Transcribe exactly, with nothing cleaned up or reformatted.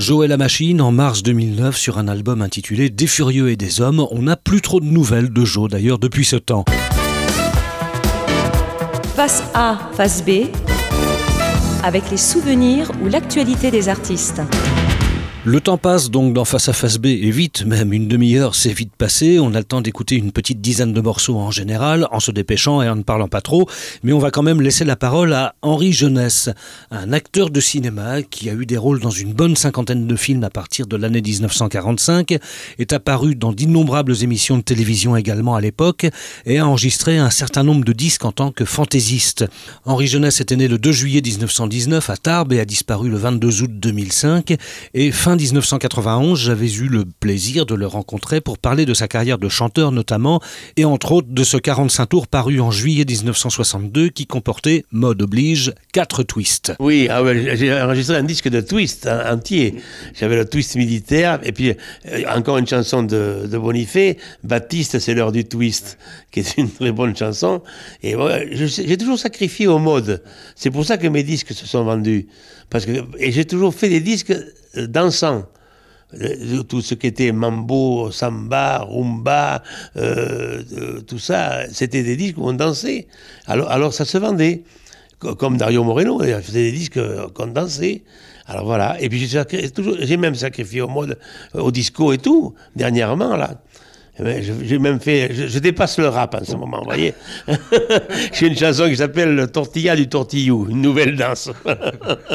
Joe et la machine, en mars deux mille neuf, sur un album intitulé Des furieux et des hommes. On n'a plus trop de nouvelles de Joe d'ailleurs depuis ce temps. Face A, face B, avec les souvenirs ou l'actualité des artistes. Le temps passe donc dans Face à Face B, et vite, même une demi-heure c'est vite passé, on a le temps d'écouter une petite dizaine de morceaux en général, en se dépêchant et en ne parlant pas trop, mais on va quand même laisser la parole à Henri Jeunesse, un acteur de cinéma qui a eu des rôles dans une bonne cinquantaine de films à partir de l'année dix-neuf cent quarante-cinq, est apparu dans d'innombrables émissions de télévision également à l'époque, et a enregistré un certain nombre de disques en tant que fantaisiste. Henri Jeunesse était né le deux juillet dix-neuf cent dix-neuf à Tarbes et a disparu le vingt-deux août deux mille cinq, et fin dix-neuf cent quatre-vingt-onze, j'avais eu le plaisir de le rencontrer pour parler de sa carrière de chanteur notamment, et entre autres de ce quarante-cinq tours paru en juillet dix-neuf cent soixante-deux qui comportait, mode oblige, quatre twists. Oui, ah ouais, j'ai enregistré un disque de twist hein, entier. J'avais le twist militaire, et puis euh, encore une chanson de, de Bonifay, Baptiste, c'est l'heure du twist, qui est une très bonne chanson. Et ouais, j'ai toujours sacrifié au mode. C'est pour ça que mes disques se sont vendus. Parce que, et j'ai toujours fait des disques dansants. Tout ce qui était mambo, samba, rumba, euh, tout ça, c'était des disques où on dansait. Alors, alors ça se vendait. Comme Dario Moreno, il faisait des disques qu'on dansait. Alors voilà. Et puis j'ai, toujours, j'ai même sacrifié au mode, au disco et tout, dernièrement, là. J'ai même fait, je, je dépasse le rap en ce moment, vous voyez. J'ai une chanson qui s'appelle Tortilla du Tortillou, une nouvelle danse.